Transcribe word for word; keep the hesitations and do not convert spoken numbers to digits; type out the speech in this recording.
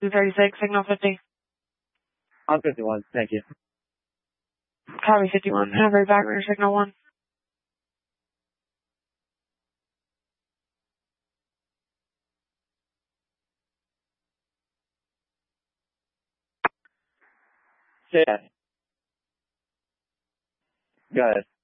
two thirty-six, signal fifty. On fifty-one, thank you. Copy fifty-one, have right back rear signal one. Yeah. Go ahead.